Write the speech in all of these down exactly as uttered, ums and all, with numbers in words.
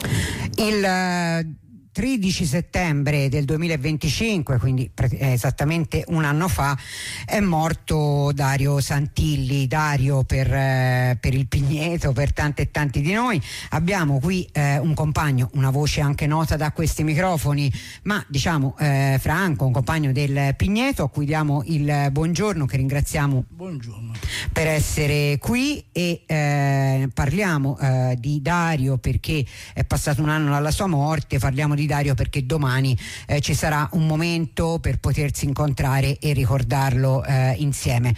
Il tredici settembre del duemilaventicinque, quindi esattamente un anno fa, è morto Dario Santilli. Dario per, eh, per il Pigneto, per tanti e tanti di noi. Abbiamo qui eh, un compagno, una voce anche nota da questi microfoni, ma diciamo eh, Franco, un compagno del Pigneto, a cui diamo il buongiorno, che ringraziamo buongiorno. per essere qui, e eh, parliamo eh, di Dario perché è passato un anno dalla sua morte. Parliamo di Dario perché domani eh, ci sarà un momento per potersi incontrare e ricordarlo eh, insieme.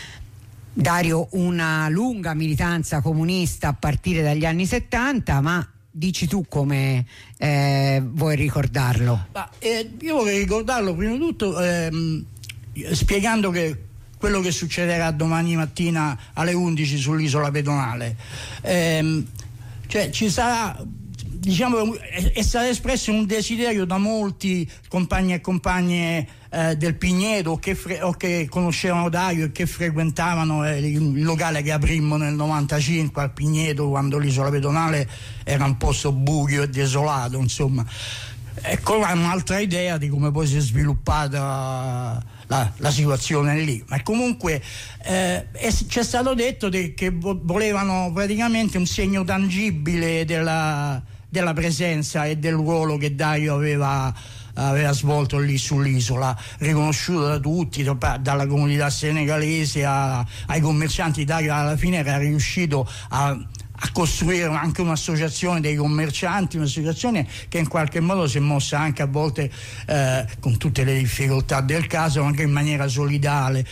Dario, una lunga militanza comunista a partire dagli anni settanta, ma dici tu come eh, vuoi ricordarlo? Ma, eh, io vorrei ricordarlo prima di tutto ehm, spiegando che quello che succederà domani mattina alle undici sull'isola pedonale, ehm, cioè ci sarà, diciamo, è, è stato espresso un desiderio da molti compagni e compagne eh, del Pigneto che fre- o che conoscevano Dario e che frequentavano eh, il locale che aprimmo nel novantacinque al Pigneto, quando l'isola pedonale era un posto buio e desolato, insomma. Ecco un'altra idea di come poi si è sviluppata La, la situazione lì, ma comunque eh, è, c'è stato detto de, che volevano praticamente un segno tangibile della, della presenza e del ruolo che Dario aveva, aveva svolto lì sull'isola, riconosciuto da tutti, da, dalla comunità senegalese a, ai commercianti. Dario alla fine era riuscito a a costruire anche un'associazione dei commercianti, un'associazione che in qualche modo si è mossa anche a volte eh, con tutte le difficoltà del caso, anche in maniera solidale,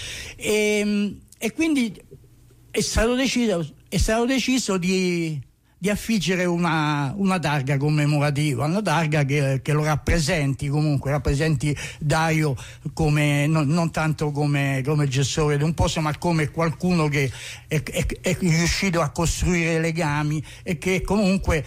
e, e quindi è stato deciso, è stato deciso di, di affiggere una, una targa commemorativa, una targa che, che lo rappresenti, comunque rappresenti Dario come, non, non tanto come, come gestore di un posto, ma come qualcuno che è, è, è riuscito a costruire legami e che comunque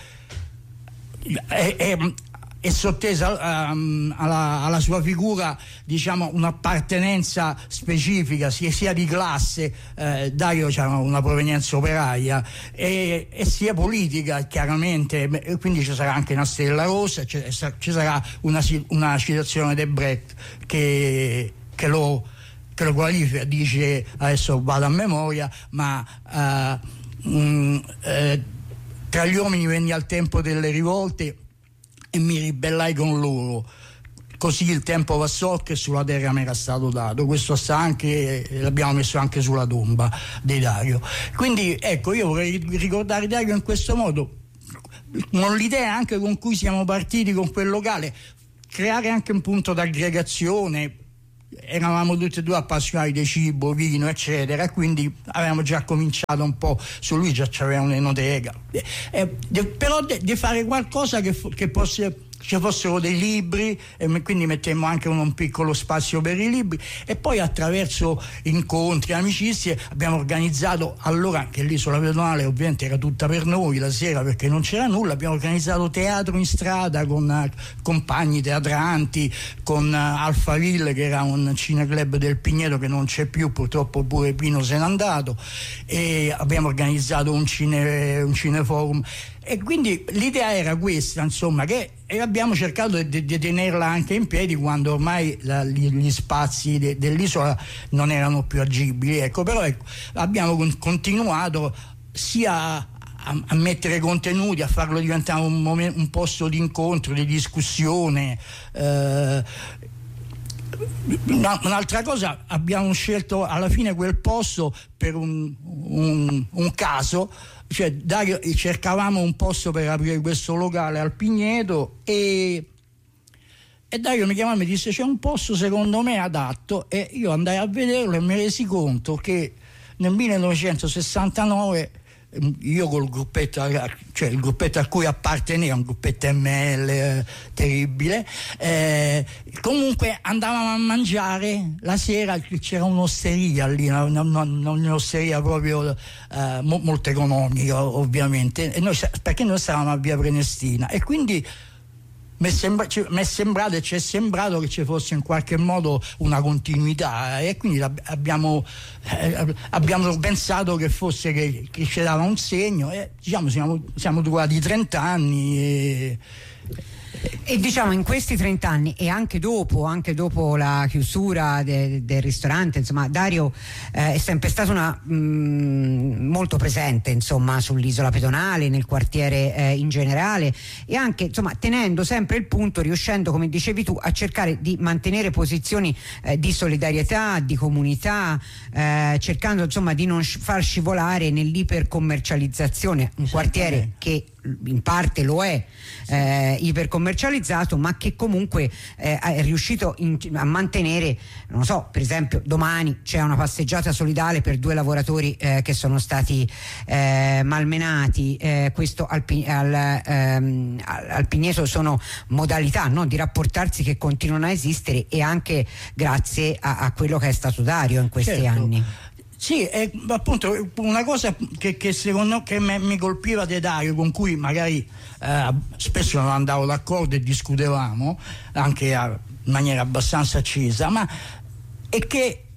è, è, è sottesa um, alla, alla sua figura, diciamo, un'appartenenza specifica sia, sia di classe, eh, Dario c'ha una provenienza operaia, e, e sia politica chiaramente, e quindi ci sarà anche una stella rossa, ci, ci sarà una, una citazione di Brecht che, che lo che lo qualifica, dice, adesso vado a memoria, ma uh, mh, eh, tra gli uomini venni al tempo delle rivolte e mi ribellai con loro, così il tempo passò che sulla terra mi era stato dato. Questo sta anche, l'abbiamo messo anche sulla tomba di Dario. Quindi ecco, io vorrei ricordare Dario in questo modo, con l'idea anche con cui siamo partiti con quel locale, creare anche un punto d'aggregazione. Eravamo tutti e due appassionati di cibo, vino, eccetera, quindi avevamo già cominciato un po', su lui già c'aveva un'enoteca, eh, eh, de, però di fare qualcosa che, che fosse, ci fossero dei libri, e quindi mettemmo anche un, un piccolo spazio per i libri, e poi attraverso incontri, amicizie abbiamo organizzato, allora che l'isola pedonale ovviamente era tutta per noi la sera perché non c'era nulla, abbiamo organizzato teatro in strada con uh, compagni teatranti, con uh, Alphaville, che era un cineclub del Pigneto che non c'è più, purtroppo pure Pino se n'è andato, e abbiamo organizzato un, cine, un cineforum. E quindi l'idea era questa, insomma, che e abbiamo cercato di, di tenerla anche in piedi quando ormai la, gli, gli spazi de, dell'isola non erano più agibili, ecco. Però ecco, abbiamo con, continuato sia a, a mettere contenuti, a farlo diventare un, momento, un posto di incontro, di discussione. Eh, un'altra cosa, abbiamo scelto alla fine quel posto per un, un, un caso, cioè Dario, cercavamo un posto per aprire questo locale al Pigneto, e, e Dario mi chiamò e mi disse c'è un posto secondo me adatto, e io andai a vederlo e mi resi conto che nel millenovecentosessantanove io col gruppetto, cioè il gruppetto a cui apparteneva, un gruppetto M L eh, terribile, eh, comunque andavamo a mangiare la sera, c'era un'osteria lì, una, una, un'osteria proprio eh, mo, molto economica ovviamente, e noi, perché noi stavamo a via Prenestina, e quindi mi è, sembra, mi è sembrato e ci è sembrato che ci fosse in qualche modo una continuità, e quindi abbiamo, eh, abbiamo pensato che fosse che, che ci dava un segno, e diciamo siamo, siamo durati trenta anni e, E diciamo in questi trenta anni e anche dopo, anche dopo la chiusura de, del ristorante, insomma, Dario eh, è sempre stato una, mh, molto presente, insomma, sull'isola pedonale, nel quartiere eh, in generale, e anche, insomma, tenendo sempre il punto, riuscendo, come dicevi tu, a cercare di mantenere posizioni eh, di solidarietà, di comunità, eh, cercando, insomma, di non sci- far scivolare nell'ipercommercializzazione, un quartiere che in parte lo è eh, ipercommercializzato, ma che comunque eh, è riuscito in, a mantenere, non so, per esempio domani c'è una passeggiata solidale per due lavoratori eh, che sono stati eh, malmenati, eh, questo al, al, ehm, al Pigneto sono modalità, no, di rapportarsi che continuano a esistere, e anche grazie a, a quello che è stato Dario in questi certo. anni. Sì, è appunto una cosa che, che secondo che me, mi colpiva di Dario, con cui magari eh, spesso non andavo d'accordo e discutevamo anche a, in maniera abbastanza accesa, ma è che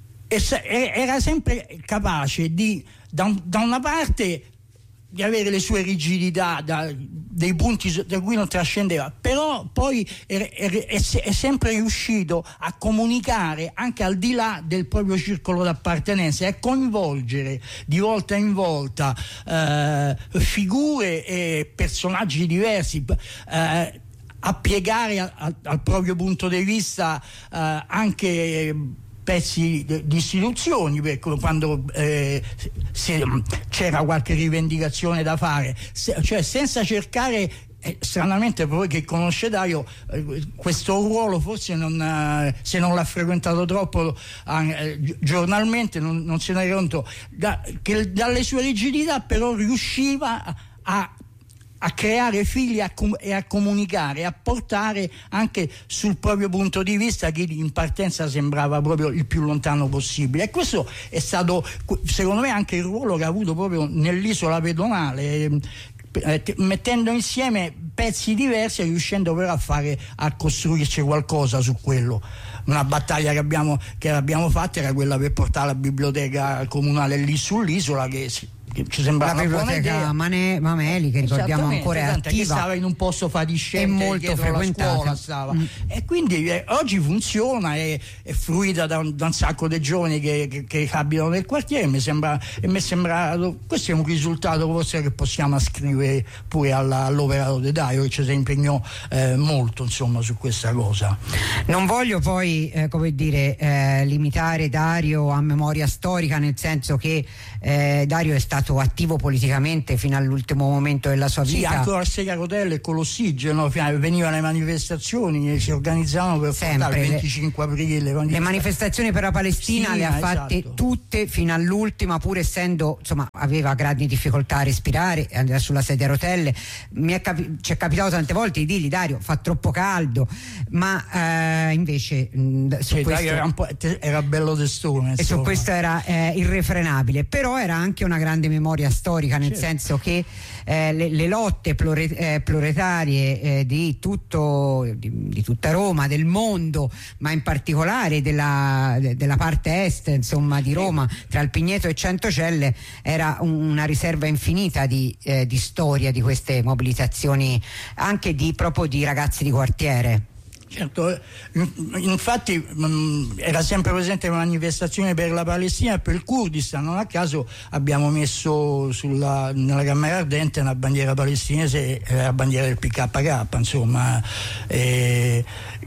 era sempre capace di, da, da una parte, di avere le sue rigidità, da, dei punti da cui non trascendeva, però poi è, è, è, è sempre riuscito a comunicare anche al di là del proprio circolo d'appartenenza e a coinvolgere di volta in volta eh, figure e personaggi diversi, eh, a piegare a, a, al proprio punto di vista eh, anche pezzi di istituzioni, perché quando eh, se, c'era qualche rivendicazione da fare, se, cioè senza cercare, eh, stranamente voi che conosce Dario, eh, questo ruolo forse non, eh, se non l'ha frequentato troppo eh, giornalmente non, non se ne è conto, da, che dalle sue rigidità però riusciva a a creare figli a com- e a comunicare, a portare anche sul proprio punto di vista chi in partenza sembrava proprio il più lontano possibile. E questo è stato, secondo me, anche il ruolo che ha avuto proprio nell'isola pedonale, eh, mettendo insieme pezzi diversi e riuscendo però a fare, a costruirci qualcosa su quello. Una battaglia che abbiamo, che abbiamo fatto era quella per portare la biblioteca comunale lì sull'isola, che ci sembrava la biblioteca Mane, Mameli, che ricordiamo ancora è attiva, che stava in un posto fatiscente, è molto frequentata, stava. Mm. E quindi eh, oggi funziona, è, è fruita da un, da un sacco di giovani che, che, che abitano nel quartiere, e mi sembra, e mi sembra questo è un risultato forse che possiamo ascrivere pure alla, all'operato di Dario, che ci si impegnò eh, molto, insomma, su questa cosa. Non voglio poi eh, come dire eh, limitare Dario a memoria storica, nel senso che eh, Dario è stato attivo politicamente fino all'ultimo momento della sua vita. Sì, anche a Sega Rotelle con l'ossigeno, venivano le manifestazioni, si organizzavano per sempre il venticinque aprile. Le manifestazioni per la Palestina sì, le ha fatte esatto. tutte fino all'ultima, pur essendo, insomma, aveva grandi difficoltà a respirare, andava sulla sedia a rotelle. Mi è capi- ci è capitato tante volte di dirgli: Dario, fa troppo caldo, ma eh, invece mh, su sì, questo era, un po', era bello testone, e su questo era eh, irrefrenabile. Però era anche una grande memoria storica, nel certo. senso che eh, le, le lotte plure, eh, proletarie eh, di tutto di, di tutta Roma, del mondo, ma in particolare della, de, della parte est, insomma, di Roma, tra il Pigneto e Centocelle, era un, una riserva infinita di, eh, di storia di queste mobilitazioni, anche di proprio di ragazzi di quartiere. Certo, infatti mh, era sempre presente una manifestazione per la Palestina e per il Kurdistan. Non a caso abbiamo messo sulla, nella Camera Ardente una bandiera palestinese e la bandiera del P K K, insomma. E,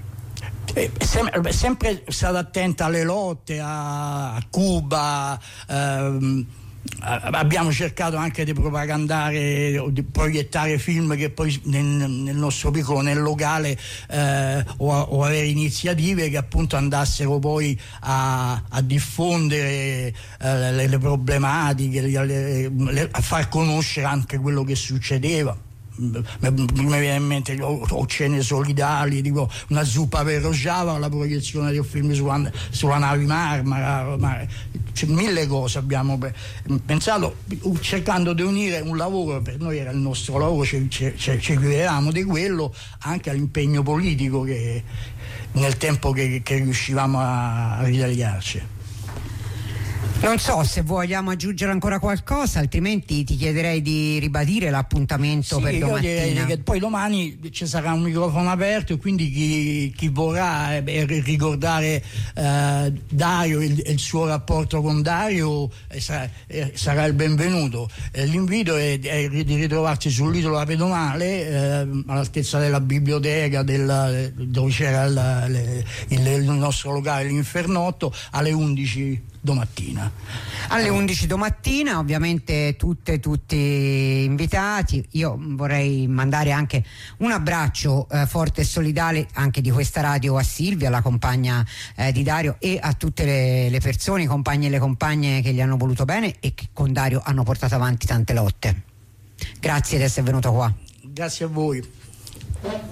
è sempre, sempre stata attenta alle lotte a, a Cuba. Ehm, abbiamo cercato anche di propagandare o di proiettare film che poi nel, nel nostro piccolo, nel locale, eh, o, o avere iniziative che appunto andassero poi a, a diffondere eh, le, le problematiche, le, le, a far conoscere anche quello che succedeva. mi viene in mente o, o cene solidali, tipo una zuppa per Rojava, la proiezione del film sulla, sulla nave Marmara, ma, c'è mille cose abbiamo pensato, cercando di unire un lavoro, per noi era il nostro lavoro, ci, ci, ci vivevamo di quello, anche all'impegno politico che nel tempo che, che riuscivamo a, a ritagliarci. Non so se vogliamo aggiungere ancora qualcosa, altrimenti ti chiederei di ribadire l'appuntamento sì, per domattina. Io direi che poi domani ci sarà un microfono aperto e quindi chi, chi vorrà eh, ricordare eh, Dario e il, il suo rapporto con Dario eh, sarà, eh, sarà il benvenuto. Eh, l'invito è, è di ritrovarsi sull'isola pedonale eh, all'altezza della biblioteca del, dove c'era il, il, il nostro locale, l'Infernotto, alle undici domattina. Alle undici domattina, ovviamente tutte tutti invitati. Io vorrei mandare anche un abbraccio eh, forte e solidale anche di questa radio a Silvia, la compagna eh, di Dario, e a tutte le, le persone, i compagni e le compagne che gli hanno voluto bene e che con Dario hanno portato avanti tante lotte. Grazie di essere venuto qua. Grazie a voi.